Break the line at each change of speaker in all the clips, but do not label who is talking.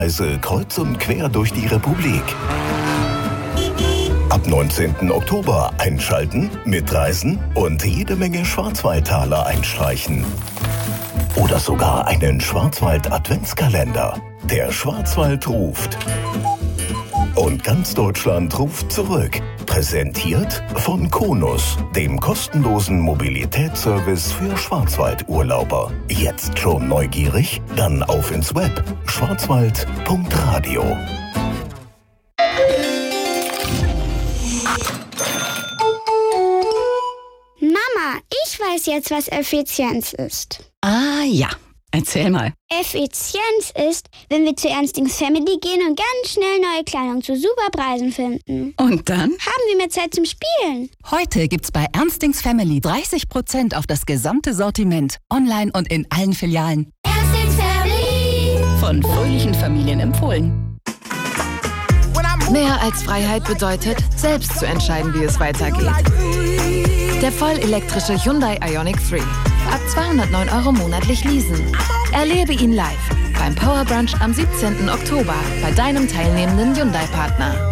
Reise kreuz und quer durch die Republik. Ab 19. Oktober einschalten, mitreisen und jede Menge Schwarzwaldtaler einstreichen. Oder sogar einen Schwarzwald-Adventskalender. Der Schwarzwald ruft. Und ganz Deutschland ruft zurück. Präsentiert von Konus, dem kostenlosen Mobilitätsservice für Schwarzwaldurlauber. Jetzt schon neugierig? Dann auf ins Web schwarzwald.radio.
Mama, ich weiß jetzt, was Effizienz ist.
Ah ja, erzähl mal.
Effizienz ist, wenn wir zu Ernstings Family gehen und ganz schnell neue Kleidung zu super Preisen finden.
Und dann?
Haben wir mehr Zeit zum Spielen.
Heute gibt's bei Ernstings Family 30% auf das gesamte Sortiment. Online und in allen Filialen.
Ernstings Family.
Von fröhlichen Familien empfohlen.
Mehr als Freiheit bedeutet, selbst zu entscheiden, wie es weitergeht. Der vollelektrische Hyundai Ioniq 3. Ab 209 € monatlich leasen. Erlebe ihn live beim Power Brunch am 17. Oktober bei deinem teilnehmenden Hyundai-Partner.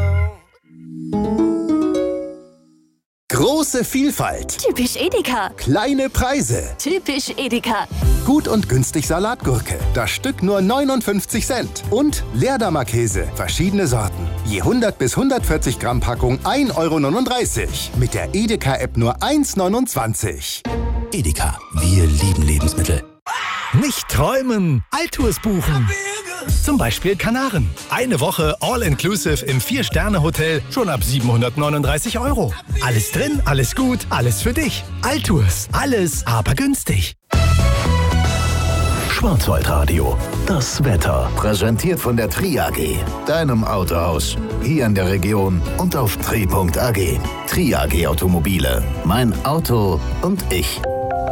Große Vielfalt.
Typisch Edeka.
Kleine Preise.
Typisch Edeka.
Gut und günstig Salatgurke. Das Stück nur 59 Cent. Und Leerdammer-Käse. Verschiedene Sorten. Je 100 bis 140 Gramm Packung 1,39 €. Mit der Edeka-App nur 1,29 €.
Edeka. Wir lieben Lebensmittel. Nicht träumen, Altours buchen. Zum Beispiel Kanaren. Eine Woche All-Inclusive im 4-Sterne-Hotel schon ab 739 €. Alles drin, alles gut, alles für dich. Altours. Alles, aber günstig.
Schwarzwaldradio. Das Wetter.
Präsentiert von der Tri AG, deinem Autohaus. Hier in der Region und auf tri.ag. Tri AG Automobile. Mein Auto und ich.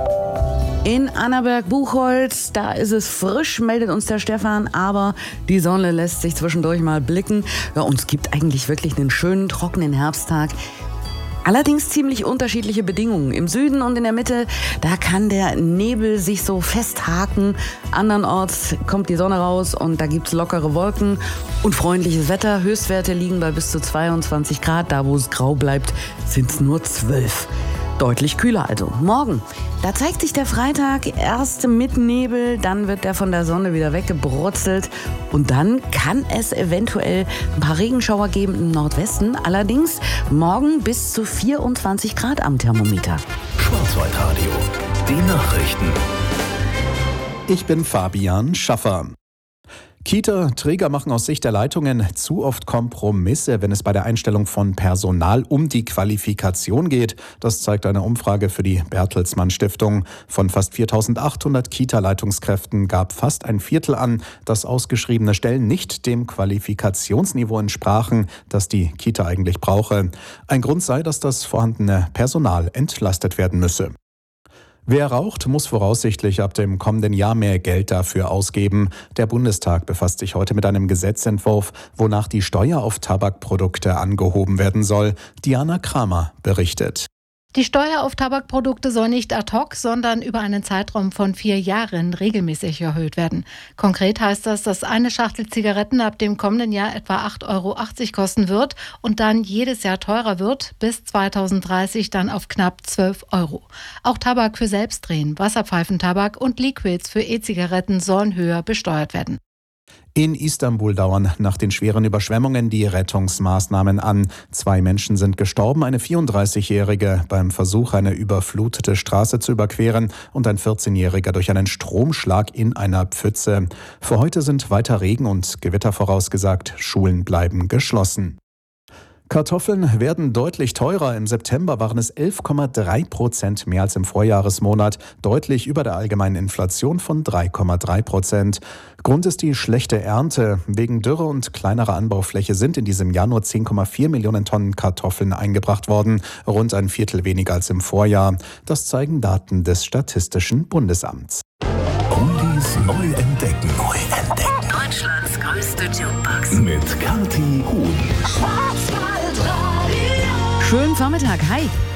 In Annaberg-Buchholz, da ist es frisch, meldet uns der Stefan, aber die Sonne lässt sich zwischendurch mal blicken. Ja, und es gibt eigentlich wirklich einen schönen, trockenen Herbsttag. Allerdings ziemlich unterschiedliche Bedingungen. Im Süden und in der Mitte, da kann der Nebel sich so festhaken. Andernorts kommt die Sonne raus und da gibt's lockere Wolken und freundliches Wetter. Höchstwerte liegen bei bis zu 22 Grad. Da, wo es grau bleibt, sind's nur 12. Deutlich kühler also. Morgen, da zeigt sich der Freitag erst mit Nebel, dann wird der von der Sonne wieder weggebrutzelt und dann kann es eventuell ein paar Regenschauer geben im Nordwesten. Allerdings morgen bis zu 24 Grad am Thermometer.
Schwarzwaldradio. Die Nachrichten.
Ich bin Fabian Schaffer. Kita-Träger machen aus Sicht der Leitungen zu oft Kompromisse, wenn es bei der Einstellung von Personal um die Qualifikation geht. Das zeigt eine Umfrage für die Bertelsmann Stiftung. Von fast 4.800 Kita-Leitungskräften gab fast ein Viertel an, dass ausgeschriebene Stellen nicht dem Qualifikationsniveau entsprachen, das die Kita eigentlich brauche. Ein Grund sei, dass das vorhandene Personal entlastet werden müsse. Wer raucht, muss voraussichtlich ab dem kommenden Jahr mehr Geld dafür ausgeben. Der Bundestag befasst sich heute mit einem Gesetzentwurf, wonach die Steuer auf Tabakprodukte angehoben werden soll. Diana Kramer berichtet.
Die Steuer auf Tabakprodukte soll nicht ad hoc, sondern über einen Zeitraum von 4 Jahren regelmäßig erhöht werden. Konkret heißt das, dass eine Schachtel Zigaretten ab dem kommenden Jahr etwa 8,80 € kosten wird und dann jedes Jahr teurer wird, bis 2030 dann auf knapp 12 €. Auch Tabak für Selbstdrehen, Wasserpfeifentabak und Liquids für E-Zigaretten sollen höher besteuert werden.
In Istanbul dauern nach den schweren Überschwemmungen die Rettungsmaßnahmen an. 2 Menschen sind gestorben, eine 34-Jährige beim Versuch, eine überflutete Straße zu überqueren und ein 14-Jähriger durch einen Stromschlag in einer Pfütze. Für heute sind weiter Regen und Gewitter vorausgesagt. Schulen bleiben geschlossen. Kartoffeln werden deutlich teurer. Im September waren es 11,3% mehr als im Vorjahresmonat, deutlich über der allgemeinen Inflation von 3,3%. Grund ist die schlechte Ernte. Wegen Dürre und kleinerer Anbaufläche sind in diesem Jahr nur 10,4 Millionen Tonnen Kartoffeln eingebracht worden, rund ein Viertel weniger als im Vorjahr. Das zeigen Daten des Statistischen Bundesamts.
Oldies neu entdecken.
Deutschlands größte Jukebox.
Mit Kathi Huhn.
Schönen Vormittag, hi.